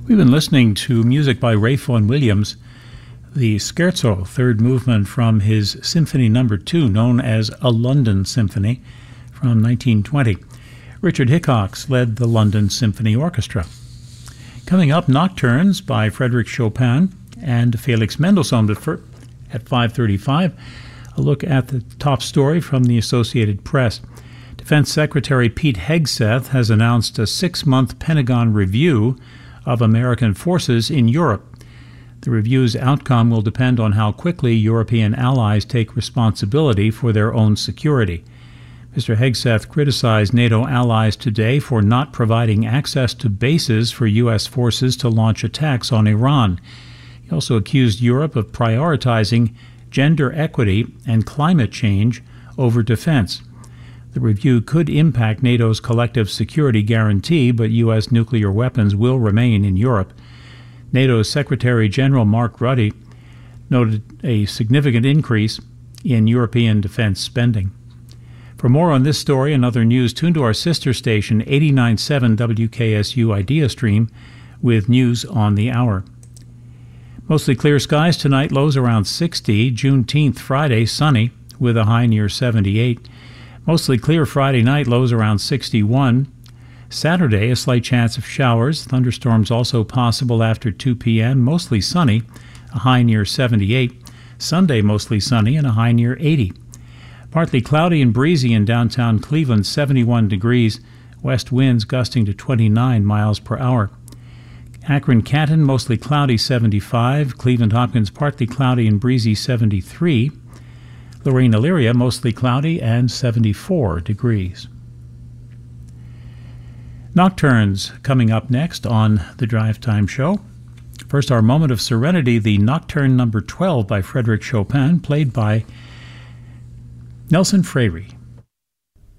We've been listening to music by Ralph Vaughan Williams, the Scherzo, third movement from his Symphony No. 2, known as A London Symphony, from 1920. Richard Hickox led the London Symphony Orchestra. Coming up, Nocturnes by Frédéric Chopin and Felix Mendelssohn at 5:35. A look at the top story from the Associated Press. Defense Secretary Pete Hegseth has announced a 6-month Pentagon review of American forces in Europe. The review's outcome will depend on how quickly European allies take responsibility for their own security. Mr. Hegseth criticized NATO allies today for not providing access to bases for U.S. forces to launch attacks on Iran. He also accused Europe of prioritizing gender equity and climate change over defense. The review could impact NATO's collective security guarantee, but U.S. nuclear weapons will remain in Europe. NATO's Secretary General Mark Rutte noted a significant increase in European defense spending. For more on this story and other news, tune to our sister station, 89.7 WKSU Idea Stream, with news on the hour. Mostly clear skies tonight, lows around 60. Juneteenth Friday, sunny, with a high near 78. Mostly clear Friday night, lows around 61. Saturday, a slight chance of showers. Thunderstorms also possible after 2 p.m. Mostly sunny, a high near 78. Sunday, mostly sunny and a high near 80. Partly cloudy and breezy in downtown Cleveland, 71 degrees. West winds gusting to 29 miles per hour. Akron-Canton, mostly cloudy, 75. Cleveland-Hopkins, partly cloudy and breezy, 73. Lorraine-Elyria, mostly cloudy and 74 degrees. Nocturnes coming up next on the Drive Time Show. First, our moment of serenity, the Nocturne No. 12 by Frédéric Chopin, played by Nelson Freire.